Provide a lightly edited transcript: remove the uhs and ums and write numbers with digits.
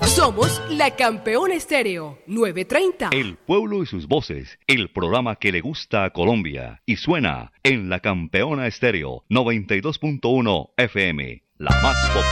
Somos la Campeona Estéreo 930. El pueblo y sus voces, el programa que le gusta a Colombia y suena en la Campeona Estéreo 92.1 FM, la más popular.